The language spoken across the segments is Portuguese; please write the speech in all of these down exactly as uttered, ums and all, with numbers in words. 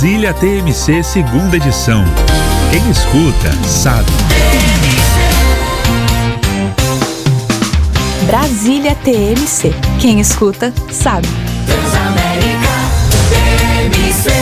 Brasília T M C, segunda edição. Quem escuta, sabe. Brasília T M C. Quem escuta, sabe. Transamérica T M C.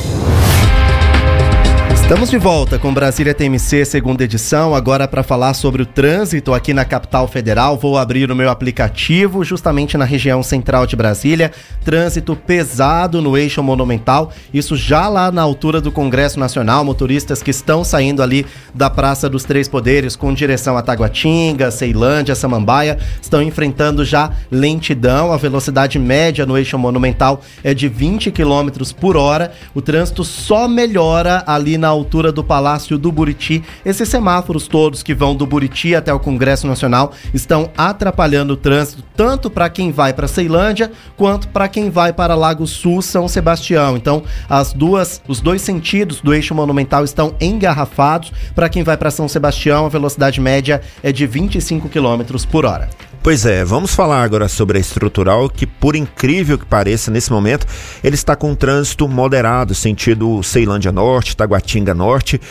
Estamos de volta com Brasília T M C, segunda edição, agora para falar sobre o trânsito aqui na capital federal. Vou abrir o meu aplicativo justamente na região central de Brasília. Trânsito pesado no eixo monumental, isso já lá na altura do Congresso Nacional. Motoristas que estão saindo ali da Praça dos Três Poderes com direção a Taguatinga, Ceilândia, Samambaia, estão enfrentando já lentidão. A velocidade média no eixo monumental é de vinte quilômetros por hora. O trânsito só melhora ali na altura do Palácio do Buriti. Esses semáforos todos que vão do Buriti até o Congresso Nacional estão atrapalhando o trânsito, tanto para quem vai para Ceilândia quanto para quem vai para Lago Sul, São Sebastião. Então, as duas, os dois sentidos do eixo monumental estão engarrafados. Para quem vai para São Sebastião, a velocidade média é de vinte e cinco quilômetros por hora. Pois é, vamos falar agora sobre a estrutural, que por incrível que pareça, nesse momento, ele está com um trânsito moderado, sentido Ceilândia Norte, Taguatinga Norte,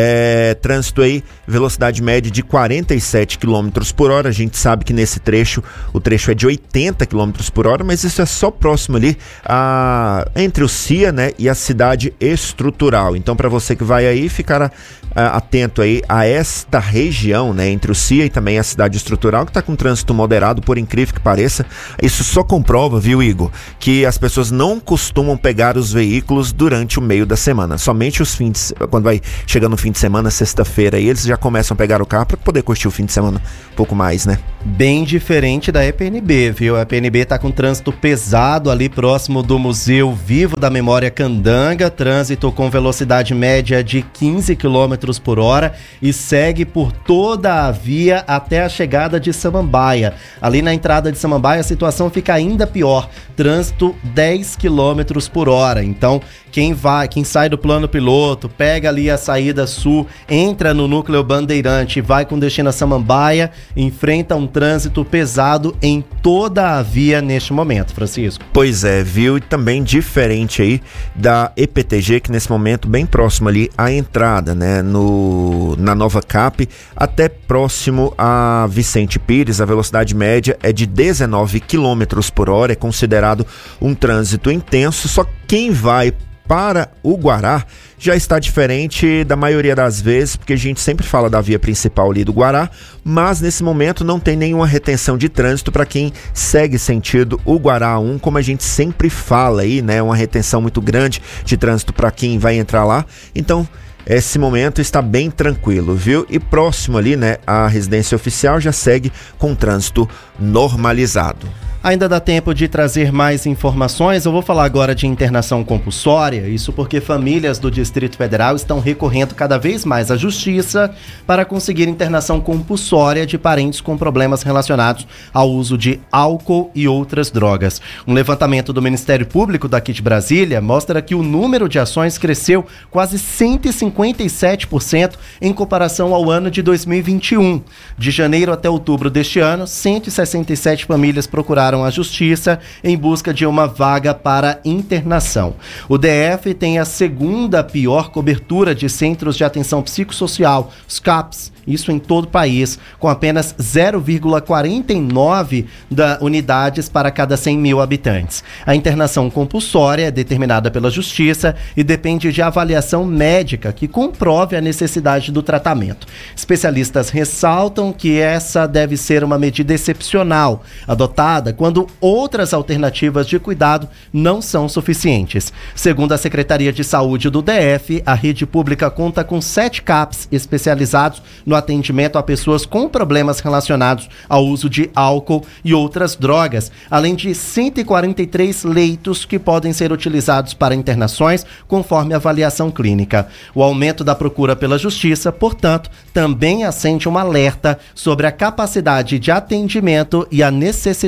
é, trânsito aí, velocidade média de quarenta e sete quilômetros por hora. A gente sabe que nesse trecho, o trecho é de oitenta quilômetros por hora, mas isso é só próximo ali, a, entre o C I A, né, e a cidade estrutural. Então, para você que vai aí, ficar a, a, atento aí a esta região, né, entre o C I A e também a cidade estrutural, que está com trânsito moderado, por incrível que pareça. Isso só comprova, viu, Igor, que as pessoas não costumam pegar os veículos durante o meio da semana. Somente os fins, quando vai chegando no fim de semana, sexta-feira, aí eles já começam a pegar o carro para poder curtir o fim de semana um pouco mais, né? Bem diferente da E P N B, viu? A E P N B tá com trânsito pesado ali próximo do Museu Vivo da Memória Candanga, trânsito com velocidade média de quinze quilômetros por hora e segue por toda a via até a chegada de Samambaia. Ali na entrada de Samambaia a situação fica ainda pior, trânsito dez quilômetros por hora. Então quem vai, quem sai do plano piloto, pega ali a saída sul, entra no núcleo Bandeirante e vai com destino a Samambaia, enfrenta um trânsito pesado em toda a via neste momento, Francisco. Pois é, viu? E também diferente aí da E P T G, que nesse momento bem próximo ali à entrada, né, no, na Nova Cap, até próximo a Vicente Pires, a velocidade média é de dezenove quilômetros por hora, é considerado um trânsito intenso. Só quem vai para o Guará já está diferente da maioria das vezes, porque a gente sempre fala da via principal ali do Guará, mas nesse momento não tem nenhuma retenção de trânsito para quem segue sentido o Guará um, como a gente sempre fala aí, né? Uma retenção muito grande de trânsito para quem vai entrar lá. Então, esse momento está bem tranquilo, viu? E próximo ali, né, a residência oficial já segue com trânsito normalizado. Ainda dá tempo de trazer mais informações. Eu vou falar agora de internação compulsória, isso porque famílias do Distrito Federal estão recorrendo cada vez mais à Justiça para conseguir internação compulsória de parentes com problemas relacionados ao uso de álcool e outras drogas. Um levantamento do Ministério Público daqui de Brasília mostra que o número de ações cresceu quase cento e cinquenta e sete por cento em comparação ao ano de dois mil e vinte e um. De janeiro até outubro deste ano, cento e sessenta e sete famílias procuraram a Justiça em busca de uma vaga para internação. O D F tem a segunda pior cobertura de centros de atenção psicossocial, os CAPs, isso em todo o país, com apenas zero vírgula quarenta e nove da unidades para cada cem mil habitantes. A internação compulsória é determinada pela Justiça e depende de avaliação médica que comprove a necessidade do tratamento. Especialistas ressaltam que essa deve ser uma medida excepcional, adotada quando outras alternativas de cuidado não são suficientes. Segundo a Secretaria de Saúde do D F, a rede pública conta com sete CAPs especializados no atendimento a pessoas com problemas relacionados ao uso de álcool e outras drogas, além de cento e quarenta e três leitos que podem ser utilizados para internações conforme avaliação clínica. O aumento da procura pela Justiça, portanto, também acende um alerta sobre a capacidade de atendimento e a necessidade de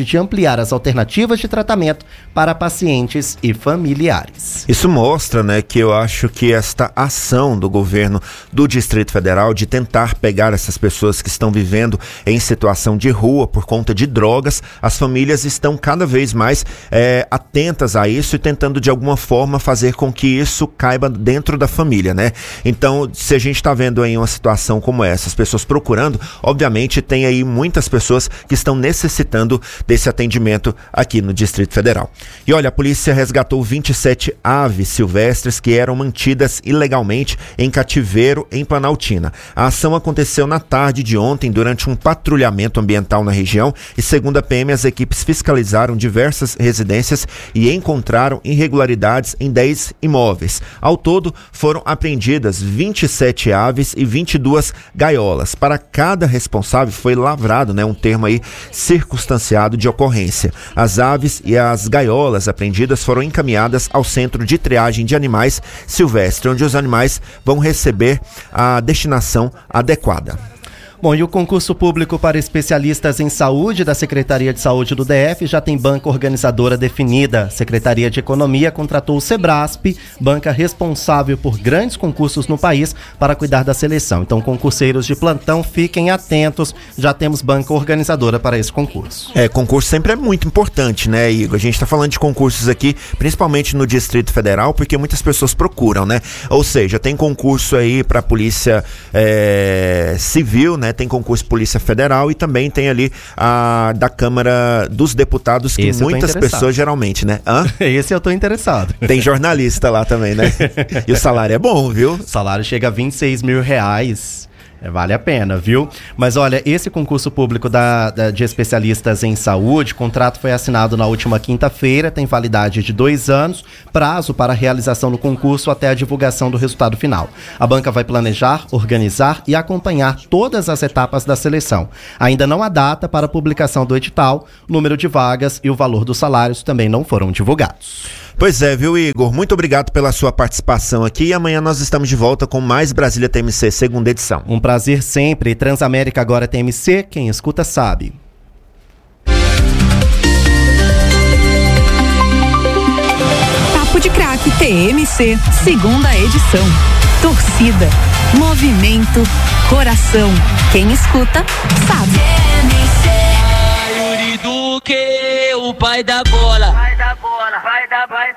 de ampliar as alternativas de tratamento para pacientes e familiares. Isso mostra, né, que eu acho que esta ação do governo do Distrito Federal de tentar pegar essas pessoas que estão vivendo em situação de rua por conta de drogas, as famílias estão cada vez mais é, atentas a isso e tentando de alguma forma fazer com que isso caiba dentro da família, né? Então, se a gente está vendo aí uma situação como essa, as pessoas procurando, obviamente tem aí muitas pessoas que estão necessitando desse atendimento aqui no Distrito Federal. E olha, a polícia resgatou vinte e sete aves silvestres que eram mantidas ilegalmente em cativeiro em Planaltina. A ação aconteceu na tarde de ontem durante um patrulhamento ambiental na região e, segundo a P M, as equipes fiscalizaram diversas residências e encontraram irregularidades em dez imóveis. Ao todo, foram apreendidas vinte e sete aves e vinte e duas gaiolas. Para cada responsável foi lavrado, né, um termo aí circunstanciado de ocorrência. As aves e as gaiolas apreendidas foram encaminhadas ao Centro de Triagem de Animais Silvestres, onde os animais vão receber a destinação adequada. Bom, e o concurso público para especialistas em saúde da Secretaria de Saúde do D F já tem banca organizadora definida. A Secretaria de Economia contratou o Sebrasp, banca responsável por grandes concursos no país, para cuidar da seleção. Então, concurseiros de plantão, fiquem atentos, já temos banca organizadora para esse concurso. É, concurso sempre é muito importante, né, Igor? A gente está falando de concursos aqui, principalmente no Distrito Federal, porque muitas pessoas procuram, né? Ou seja, tem concurso aí para a Polícia é, Civil, né? Tem concurso Polícia Federal e também tem ali a da Câmara dos Deputados, que Esse muitas pessoas geralmente, né? Hã? Esse eu tô interessado. Tem jornalista lá também, né? E o salário é bom, viu? O salário chega a vinte e seis mil reais. É, vale a pena, viu? Mas olha, esse concurso público da, da, de especialistas em saúde, o contrato foi assinado na última quinta-feira, tem validade de dois anos, prazo para a realização do concurso até a divulgação do resultado final. A banca vai planejar, organizar e acompanhar todas as etapas da seleção. Ainda não há data para a publicação do edital, o número de vagas e o valor dos salários também não foram divulgados. Pois é, viu, Igor? Muito obrigado pela sua participação aqui e amanhã nós estamos de volta com mais Brasília T M C, segunda edição. Um prazer sempre. Transamérica agora T M C, quem escuta sabe. Papo de Craque T M C, segunda edição. Torcida, movimento, coração. Quem escuta sabe. T M C. Yuri Duque, o pai da bola. Vai da bola, vai da, vai da.